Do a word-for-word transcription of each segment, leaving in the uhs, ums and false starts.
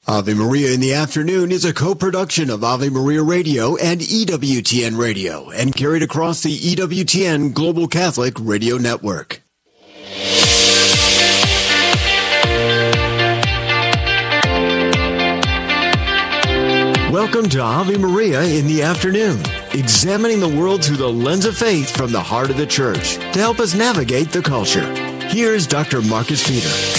Ave Maria in the Afternoon is a co-production of Ave Maria Radio and E W T N Radio and carried across the E W T N Global Catholic Radio Network. Welcome to Ave Maria in the Afternoon, examining the world through the lens of faith from the heart of the Church to help us navigate the culture. Here's Doctor Marcus Peter.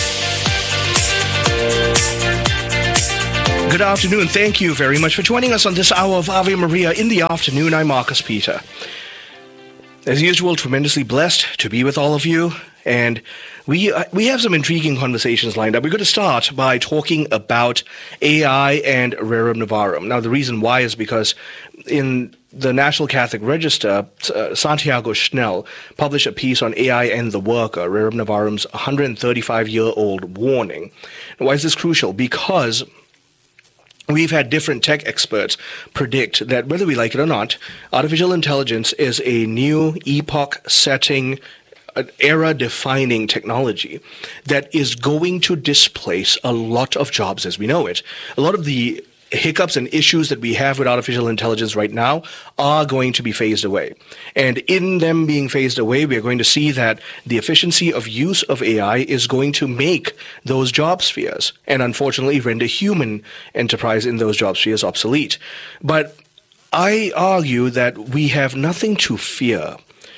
Good afternoon. Thank you very much for joining us on this hour of Ave Maria in the Afternoon. I'm Marcus Peter. As usual, tremendously blessed to be with all of you. And we uh, we have some intriguing conversations lined up. We're going to start by talking about A I and Rerum Novarum. Now, the reason why is because in the National Catholic Register, uh, Santiago Schnell published a piece on A I and the Worker, Rerum Novarum's one hundred thirty-five-year-old warning. Now, why is this crucial? Because we've had different tech experts predict that, whether we like it or not, artificial intelligence is a new epoch-setting, uh, era-defining technology that is going to displace a lot of jobs as we know it. A lot of the hiccups and issues that we have with artificial intelligence right now are going to be phased away. And in them being phased away, we are going to see that the efficiency of use of A I is going to make those job spheres and unfortunately render human enterprise in those job spheres obsolete. But I argue that we have nothing to fear.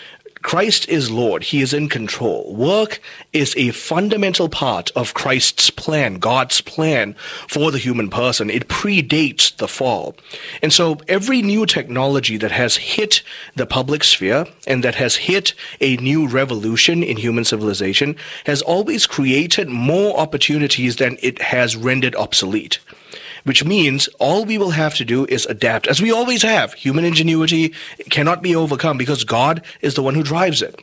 Christ is Lord. He is in control. Work is a fundamental part of Christ's plan, God's plan for the human person. It predates the fall. And so every new technology that has hit the public sphere and that has hit a new revolution in human civilization has always created more opportunities than it has rendered obsolete. Which means all we will have to do is adapt, as we always have. Human ingenuity cannot be overcome because God is the one who drives it.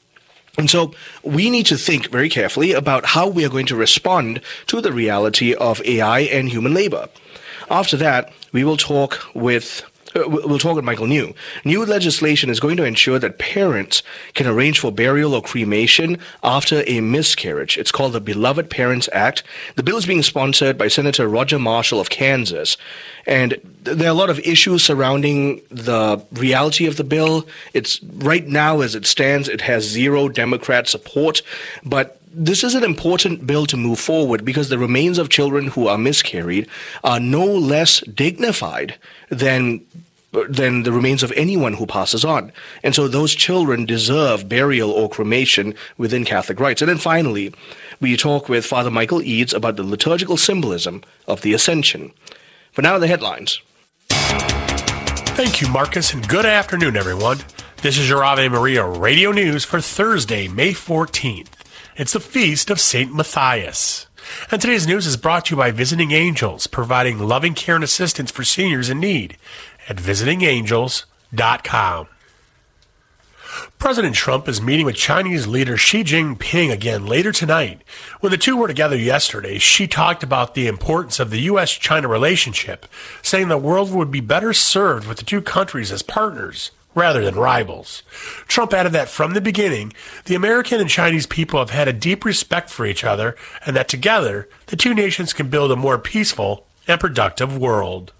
And so we need to think very carefully about how we are going to respond to the reality of A I and human labor. After that, we will talk with Uh, we'll talk with Michael New. New legislation is going to ensure that parents can arrange for burial or cremation after a miscarriage. It's called the Beloved Parents Act. The bill is being sponsored by Senator Roger Marshall of Kansas. And there are a lot of issues surrounding the reality of the bill. It's right now, as it stands, it has zero Democrat support. But this is an important bill to move forward because the remains of children who are miscarried are no less dignified than than the remains of anyone who passes on. And so those children deserve burial or cremation within Catholic rites. And then finally, we talk with Father Michael Eads about the liturgical symbolism of the Ascension. For now, the headlines. Thank you, Marcus, and good afternoon, everyone. This is your Ave Maria Radio News for Thursday, May fourteenth. It's the feast of Saint Matthias. And today's news is brought to you by Visiting Angels, providing loving care and assistance for seniors in need at visiting angels dot com. President Trump is meeting with Chinese leader Xi Jinping again later tonight. When the two were together yesterday, Xi talked about the importance of the U S China relationship, saying the world would be better served with the two countries as partners rather than rivals. Trump added that from the beginning, the American and Chinese people have had a deep respect for each other and that together, the two nations can build a more peaceful and productive world.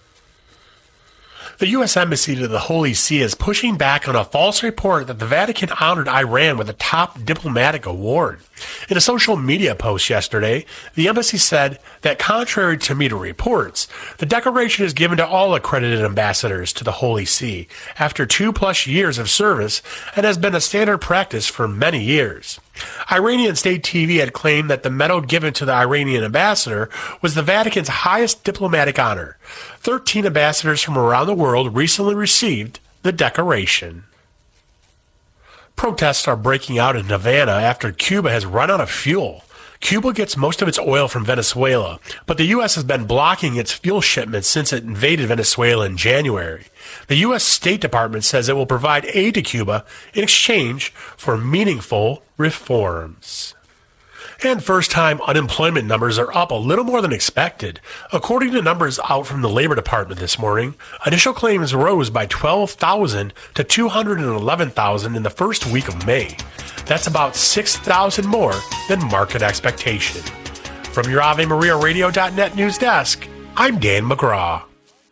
The U S Embassy to the Holy See is pushing back on a false report that the Vatican honored Iran with a top diplomatic award. In a social media post yesterday, the embassy said that contrary to media reports, the decoration is given to all accredited ambassadors to the Holy See after two plus years of service and has been a standard practice for many years. Iranian state T V had claimed that the medal given to the Iranian ambassador was the Vatican's highest diplomatic honor. Thirteen ambassadors from around the world recently received the decoration. Protests are breaking out in Havana after Cuba has run out of fuel. Cuba gets most of its oil from Venezuela, but the U S has been blocking its fuel shipments since it invaded Venezuela in January. The U S State Department says it will provide aid to Cuba in exchange for meaningful reforms. And first-time unemployment numbers are up a little more than expected. According to numbers out from the Labor Department this morning, initial claims rose by twelve thousand to two hundred eleven thousand in the first week of May. That's about six thousand more than market expectation. From your Ave Maria Radio dot net news desk, I'm Dan McGraw.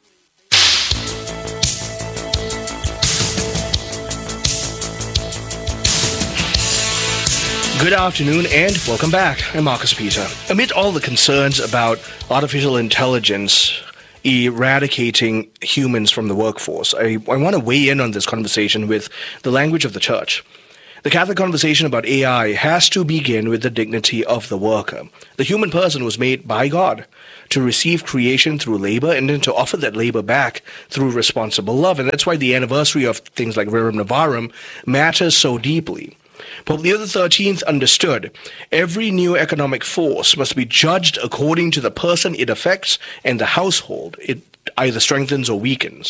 Good afternoon and welcome back. I'm Marcus Peter. Amid all the concerns about artificial intelligence eradicating humans from the workforce, I, I want to weigh in on this conversation with the language of the church. The Catholic conversation about A I has to begin with the dignity of the worker. The human person was made by God to receive creation through labor and then to offer that labor back through responsible love. And that's why the anniversary of things like Rerum Novarum matters so deeply. Pope Leo the thirteenth understood every new economic force must be judged according to the person it affects and the household it either strengthens or weakens.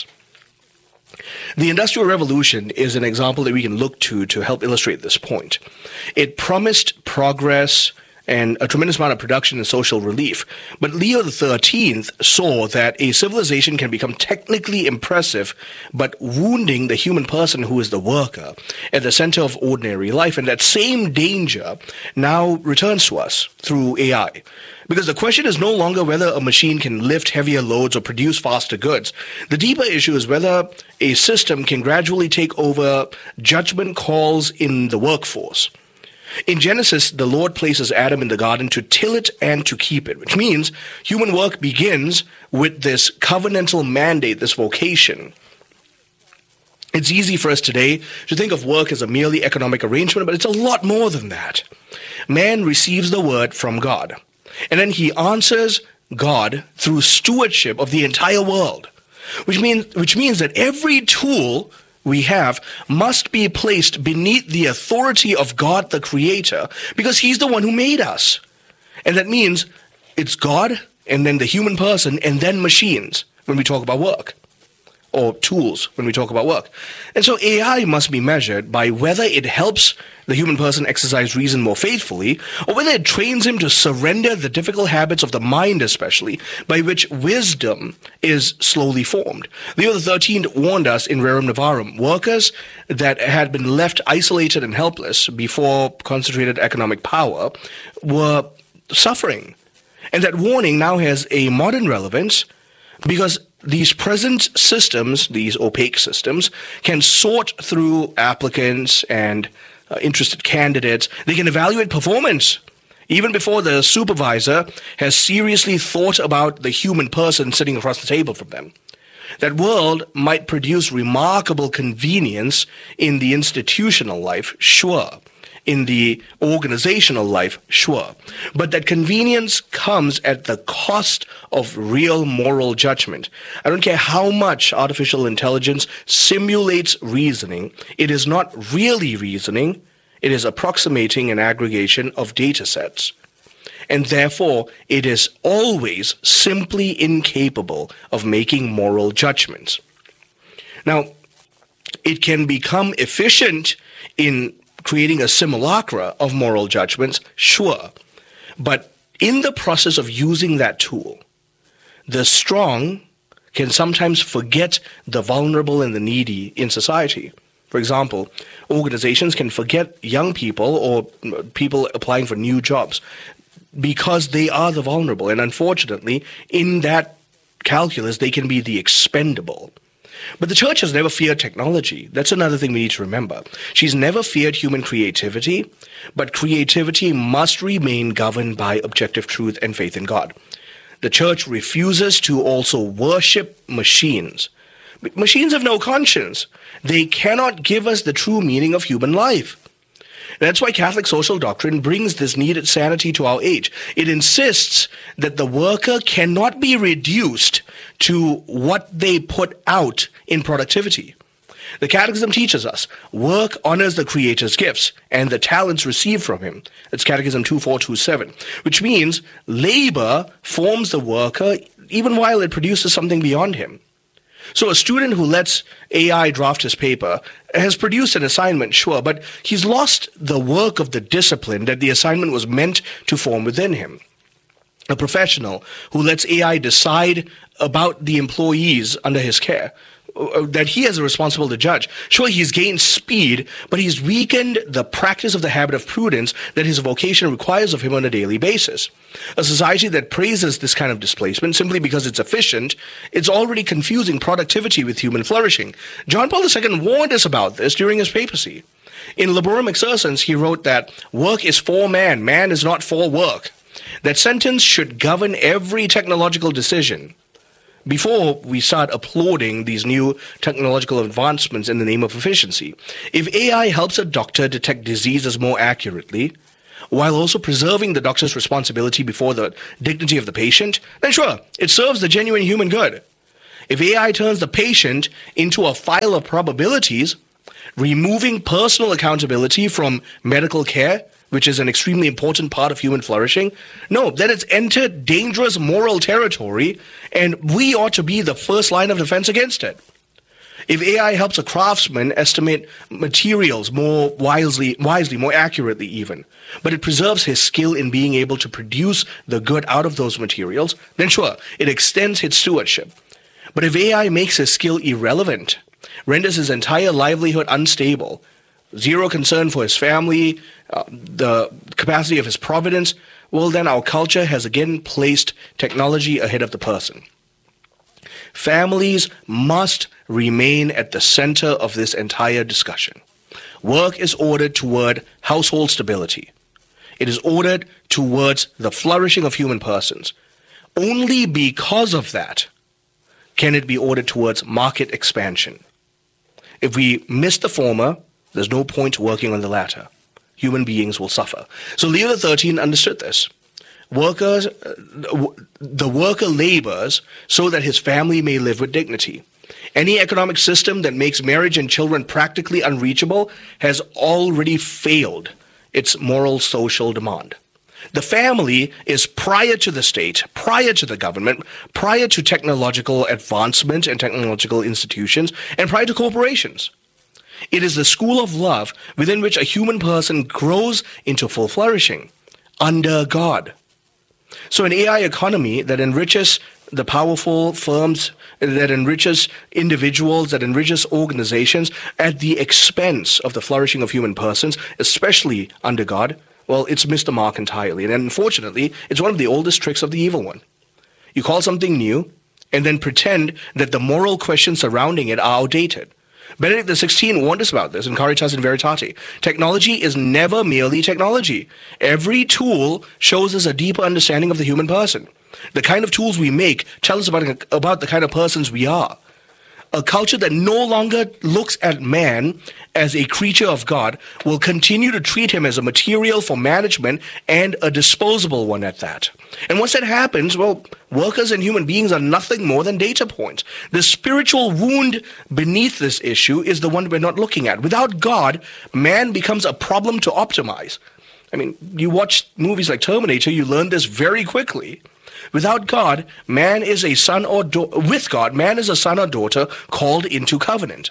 The Industrial Revolution is an example that we can look to to help illustrate this point. It promised progress and a tremendous amount of production and social relief. But Leo the thirteenth saw that a civilization can become technically impressive, but wounding the human person who is the worker at the center of ordinary life. And that same danger now returns to us through A I. Because the question is no longer whether a machine can lift heavier loads or produce faster goods. The deeper issue is whether a system can gradually take over judgment calls in the workforce. In Genesis, the Lord places Adam in the garden to till it and to keep it, which means human work begins with this covenantal mandate, this vocation. It's easy for us today to think of work as a merely economic arrangement, but it's a lot more than that. Man receives the word from God, and then he answers God through stewardship of the entire world, which means, which means that every tool we have must be placed beneath the authority of God the Creator, because He's the one who made us. And that means it's God, and then the human person, and then machines when we talk about work, or tools when we talk about work. And so A I must be measured by whether it helps the human person exercise reason more faithfully, or whether it trains him to surrender the difficult habits of the mind, especially, by which wisdom is slowly formed. Leo the thirteenth warned us in Rerum Novarum, workers that had been left isolated and helpless before concentrated economic power were suffering. And that warning now has a modern relevance because these present systems, these opaque systems, can sort through applicants and uh, interested candidates. They can evaluate performance even before the supervisor has seriously thought about the human person sitting across the table from them. That world might produce remarkable convenience in the institutional life, sure. In the organizational life, sure. But that convenience comes at the cost of real moral judgment. I don't care how much artificial intelligence simulates reasoning. It is not really reasoning. It is approximating an aggregation of data sets. And therefore, it is always simply incapable of making moral judgments. Now, it can become efficient in creating a simulacra of moral judgments, sure. But in the process of using that tool, the strong can sometimes forget the vulnerable and the needy in society. For example, organizations can forget young people or people applying for new jobs because they are the vulnerable. And unfortunately, in that calculus, they can be the expendable. But the church has never feared technology. That's another thing we need to remember. She's never feared human creativity, but creativity must remain governed by objective truth and faith in God. The church refuses to also worship machines. Machines have no conscience. They cannot give us the true meaning of human life. That's why Catholic social doctrine brings this needed sanity to our age. It insists that the worker cannot be reduced to what they put out in productivity. The Catechism teaches us, work honors the Creator's gifts and the talents received from Him. That's Catechism two four two seven, which means labor forms the worker even while it produces something beyond him. So a student who lets A I draft his paper has produced an assignment, sure, but he's lost the work of the discipline that the assignment was meant to form within him. A professional who lets A I decide about the employees under his care, uh, that he is responsible to judge. Sure, he's gained speed, but he's weakened the practice of the habit of prudence that his vocation requires of him on a daily basis. A society that praises this kind of displacement simply because it's efficient, it's already confusing productivity with human flourishing. John Paul the Second warned us about this during his papacy. In Laborum Exercens, he wrote that work is for man, man is not for work. That sentence should govern every technological decision. Before we start applauding these new technological advancements in the name of efficiency, if A I helps a doctor detect diseases more accurately, while also preserving the doctor's responsibility before the dignity of the patient, then sure, it serves the genuine human good. If A I turns the patient into a file of probabilities, removing personal accountability from medical care, which is an extremely important part of human flourishing, no, then it's entered dangerous moral territory, and we ought to be the first line of defense against it. If A I helps a craftsman estimate materials more wisely, wisely, more accurately even, but it preserves his skill in being able to produce the good out of those materials, then sure, it extends his stewardship. But if A I makes his skill irrelevant, renders his entire livelihood unstable, zero concern for his family, uh, the capacity of his providence, well, then our culture has again placed technology ahead of the person. Families must remain at the center of this entire discussion. Work is ordered toward household stability. It is ordered towards the flourishing of human persons. Only because of that can it be ordered towards market expansion. If we miss the former, there's no point working on the latter. Human beings will suffer. So Leo the thirteenth understood this. Workers, the worker labors so that his family may live with dignity. Any economic system that makes marriage and children practically unreachable has already failed its moral social demand. The family is prior to the state, prior to the government, prior to technological advancement and technological institutions, and prior to corporations. It is the school of love within which a human person grows into full flourishing under God. So an A I economy that enriches the powerful firms, that enriches individuals, that enriches organizations at the expense of the flourishing of human persons, especially under God, well, it's missed the mark entirely. And unfortunately, it's one of the oldest tricks of the evil one. You call something new and then pretend that the moral questions surrounding it are outdated. Benedict the sixteenth warned us about this in Caritas in Veritate. Technology is never merely technology. Every tool shows us a deeper understanding of the human person. The kind of tools we make tell us about, about the kind of persons we are. A culture that no longer looks at man as a creature of God will continue to treat him as a material for management and a disposable one at that. And once that happens, well, workers and human beings are nothing more than data points. The spiritual wound beneath this issue is the one we're not looking at. Without God, man becomes a problem to optimize. I mean, you watch movies like Terminator, you learn this very quickly. Without God, man is a son or do- with God, man is a son or daughter called into covenant.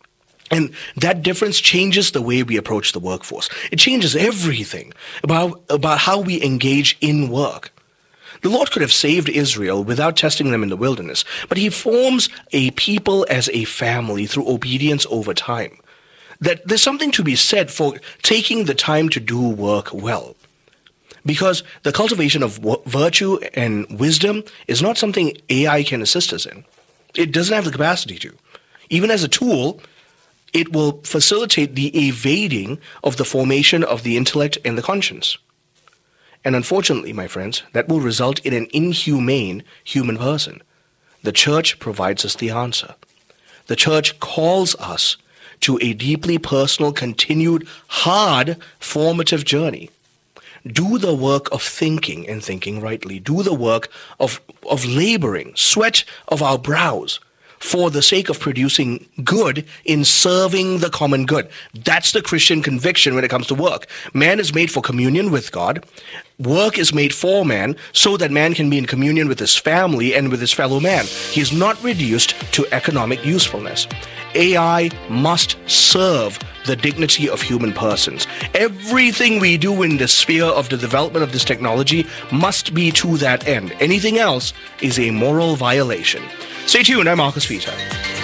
And that difference changes the way we approach the workforce. It changes everything about, about how we engage in work. The Lord could have saved Israel without testing them in the wilderness, but he forms a people as a family through obedience over time. That there's something to be said for taking the time to do work well. Because the cultivation of virtue and wisdom is not something A I can assist us in. It doesn't have the capacity to. Even as a tool, it will facilitate the evading of the formation of the intellect and the conscience. And unfortunately, my friends, that will result in an inhumane human person. The church provides us the answer. The church calls us to a deeply personal, continued, hard, formative journey. Do the work of thinking and thinking rightly. Do the work of, of laboring, sweat of our brows for the sake of producing good in serving the common good. That's the Christian conviction when it comes to work. Man is made for communion with God. Work is made for man so that man can be in communion with his family and with his fellow man. He is not reduced to economic usefulness. A I must serve the dignity of human persons. Everything we do in the sphere of the development of this technology must be to that end. Anything else is a moral violation. Stay tuned, I'm Marcus Peter.